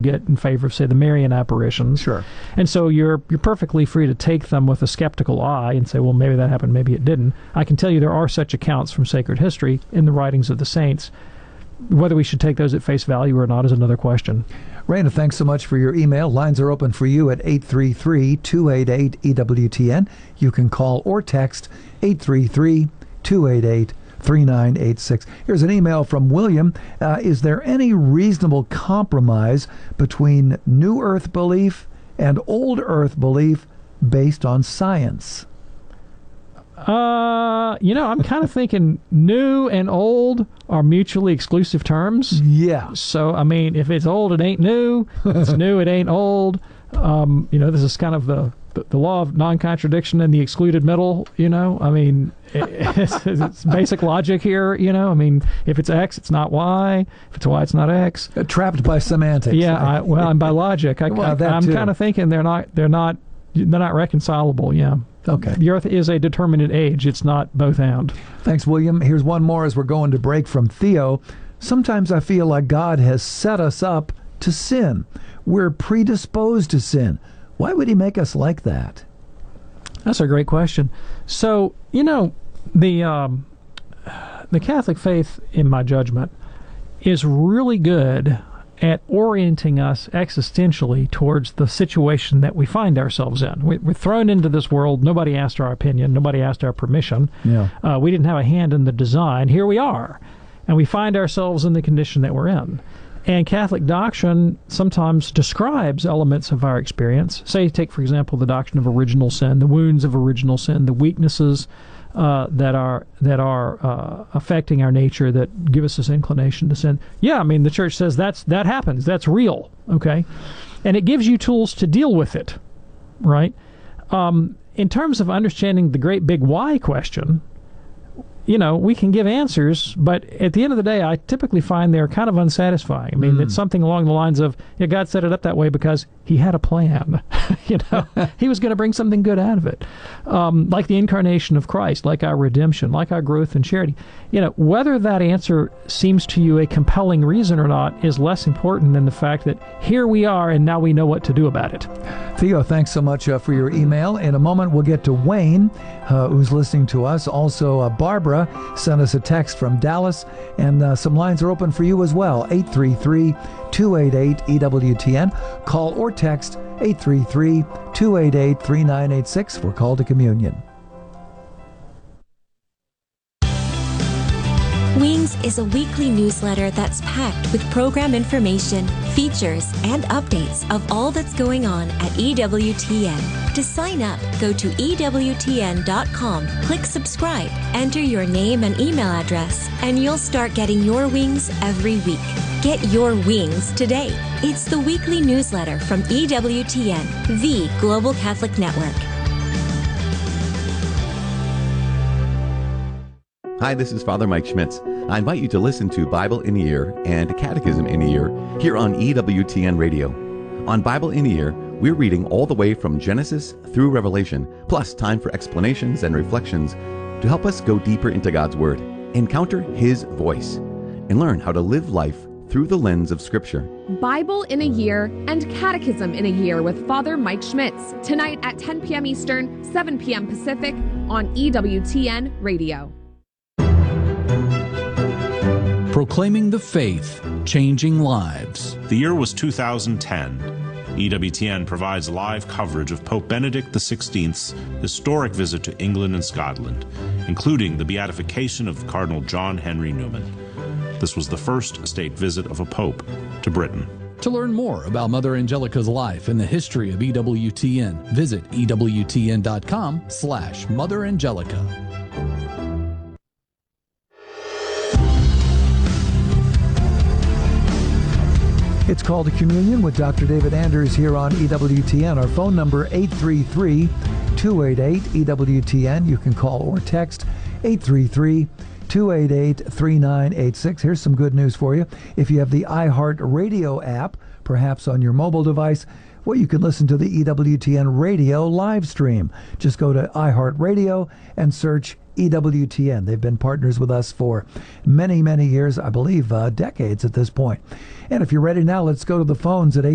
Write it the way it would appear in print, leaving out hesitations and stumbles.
get in favor of, say, the Marian apparitions. Sure. And so you're perfectly free to take them with a skeptical eye and say, well, maybe that happened, maybe it didn't. I can tell you there are such accounts from sacred history in the writings of the saints. Whether we should take those at face value or not is another question. Raina, thanks so much for your email. Lines are open for you at 833-288-EWTN. You can call or text 833-288-3986. Here's an email from William. Is there any reasonable compromise between New Earth belief and Old Earth belief based on science? I'm kind of thinking new and old are mutually exclusive terms. Yeah. So, I mean, if it's old, it ain't new. If it's new, it ain't old. This is kind of the law of non-contradiction in the excluded middle, I mean, it's basic logic here, I mean, if it's X, it's not Y. If it's Y, it's not X. Trapped by semantics. Yeah, and by logic. I'm kind of thinking they're not reconcilable, yeah. Okay. The Earth is a determinate age. It's not both and. Thanks, William. Here's one more as we're going to break from Theo. Sometimes I feel like God has set us up to sin. We're predisposed to sin. Why would he make us like that? That's a great question. So, the Catholic faith, in my judgment, is really good at orienting us existentially towards the situation that we find ourselves in. We're thrown into this world. Nobody asked our opinion. Nobody asked our permission. Yeah. We didn't have a hand in the design. Here we are. And we find ourselves in the condition that we're in. And Catholic doctrine sometimes describes elements of our experience. Say, take, for example, the doctrine of original sin, the wounds of original sin, the weaknesses that are affecting our nature that give us this inclination to sin. Yeah, I mean, the Church says that happens. That's real, okay? And it gives you tools to deal with it, right? In terms of understanding the great big why question, we can give answers, but at the end of the day, I typically find they're kind of unsatisfying. I mean, it's something along the lines of, God set it up that way because he had a plan. He was going to bring something good out of it. Like the incarnation of Christ, like our redemption, like our growth in charity. Whether that answer seems to you a compelling reason or not is less important than the fact that here we are and now we know what to do about it. Theo, thanks so much for your email. In a moment, we'll get to Wayne, who's listening to us. Also, Barbara sent us a text from Dallas, and some lines are open for you as well. 833-288-EWTN. Call or text 833-288-3986 for Call to Communion. Wings is a weekly newsletter that's packed with program information, features, and updates of all that's going on at EWTN. To sign up, go to EWTN.com, click subscribe, enter your name and email address, and you'll start getting your wings every week. Get your wings today. It's the weekly newsletter from EWTN, the Global Catholic Network. Hi, this is Father Mike Schmitz. I invite you to listen to Bible in a Year and Catechism in a Year here on EWTN Radio. On Bible in a Year, we're reading all the way from Genesis through Revelation, plus time for explanations and reflections to help us go deeper into God's Word, encounter His voice, and learn how to live life through the lens of Scripture. Bible in a Year and Catechism in a Year with Father Mike Schmitz, tonight at 10 p.m. Eastern, 7 p.m. Pacific on EWTN Radio. Proclaiming the faith, changing lives. The year was 2010. EWTN provides live coverage of Pope Benedict XVI's historic visit to England and Scotland, including the beatification of Cardinal John Henry Newman. This was the first state visit of a pope to Britain. To learn more about Mother Angelica's life and the history of EWTN, visit EWTN.com/Mother Angelica. It's Call to Communion with Dr. David Anders here on EWTN. Our phone number, 833-288-EWTN. You can call or text 833-288-3986. Here's some good news for you. If you have the iHeart Radio app, perhaps on your mobile device, well, you can listen to the EWTN Radio live stream. Just go to iHeartRadio and search EWTN. They've been partners with us for many, many years, I believe decades at this point. And if you're ready now, let's go to the phones at